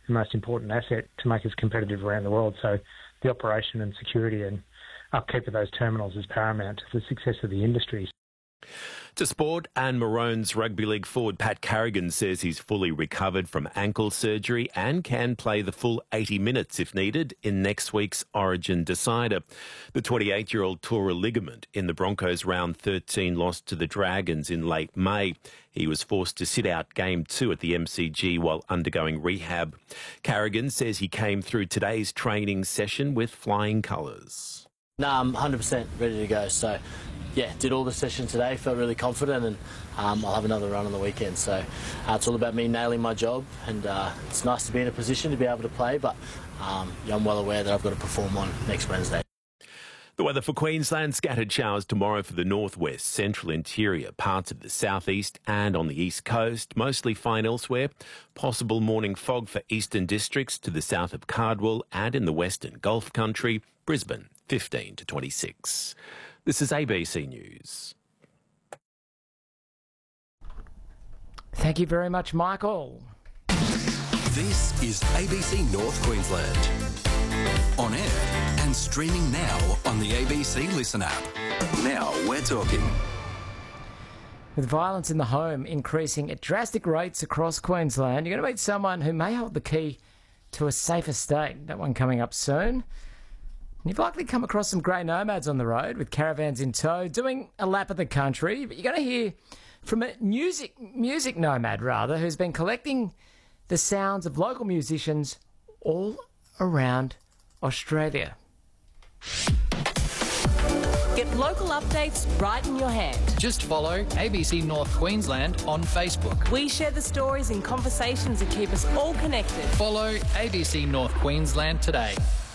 the most important asset to make us competitive around the world. So the operation and security and upkeep of those terminals is paramount to the success of the industry. To sport, and Maroons rugby league forward Pat Carrigan says he's fully recovered from ankle surgery and can play the full 80 minutes if needed in next week's Origin decider. The 28-year-old tore a ligament in the Broncos' round 13 loss to the Dragons in late May. He was forced to sit out Game 2 at the MCG while undergoing rehab. Carrigan says he came through today's training session with flying colours. No, I'm 100% ready to go. So, yeah, did all the sessions today, felt really confident, and I'll have another run on the weekend. So it's all about me nailing my job, and it's nice to be in a position to be able to play, but I'm well aware that I've got to perform on next Wednesday. The weather for Queensland: scattered showers tomorrow for the northwest, central interior, parts of the southeast and on the east coast. Mostly fine elsewhere. Possible morning fog for eastern districts to the south of Cardwell and in the western Gulf country. Brisbane, 15 to 26. This is ABC News. Thank you very much, Michael. This is ABC North Queensland. On air and streaming now on the ABC Listen app. Now we're talking. With violence in the home increasing at drastic rates across Queensland, you're going to meet someone who may hold the key to a safer state. That one coming up soon. And you've likely come across some grey nomads on the road with caravans in tow, doing a lap of the country. But you're going to hear from a music nomad, rather, who's been collecting the sounds of local musicians all around Australia. Get local updates right in your hand. Just follow ABC North Queensland on Facebook. We share the stories and conversations that keep us all connected. Follow ABC North Queensland today.